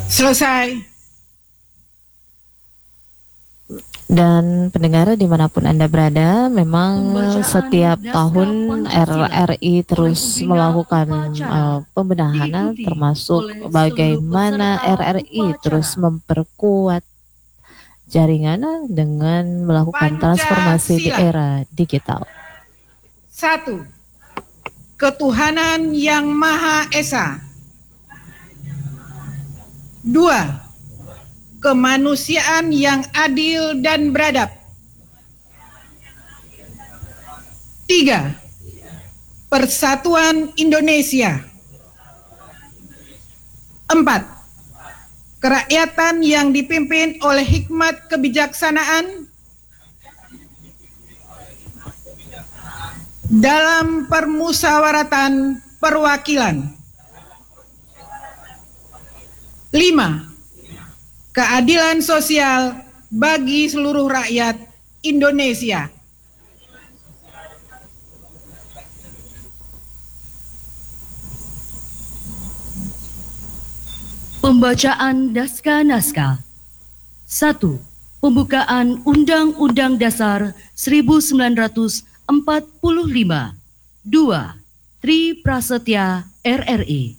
Selesai. Dan pendengar dimanapun Anda berada, memang setiap tahun RRI terus melakukan pembenahan, termasuk bagaimana RRI terus memperkuat jaringan dengan melakukan transformasi di era digital. 1. Ketuhanan yang Maha Esa. 2. Kemanusiaan yang adil dan beradab. 3. Persatuan Indonesia. 4. Kerakyatan yang dipimpin oleh hikmat kebijaksanaan dalam permusyawaratan perwakilan. 5. Keadilan sosial bagi seluruh rakyat Indonesia. Pembacaan naskah-naskah. 1. Pembukaan Undang-Undang Dasar 1945. 2. Tri Prasetya RRI.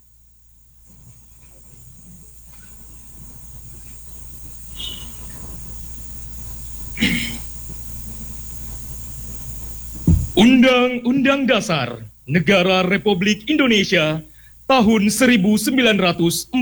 Undang-Undang Dasar Negara Republik Indonesia tahun 1945.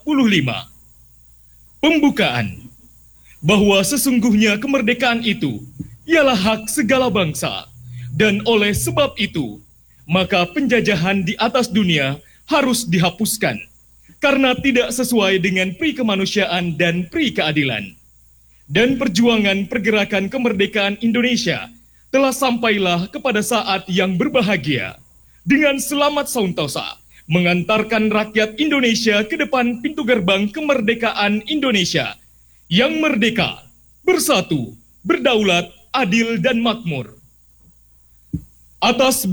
Pembukaan. Bahwa sesungguhnya kemerdekaan itu ialah hak segala bangsa, dan oleh sebab itu, maka penjajahan di atas dunia harus dihapuskan, karena tidak sesuai dengan pri kemanusiaan dan pri keadilan. Dan perjuangan pergerakan kemerdekaan Indonesia telah sampailah kepada saat yang berbahagia, dengan selamat Sauntosa, mengantarkan rakyat Indonesia ke depan pintu gerbang kemerdekaan Indonesia, yang merdeka, bersatu, berdaulat, adil dan makmur. Atas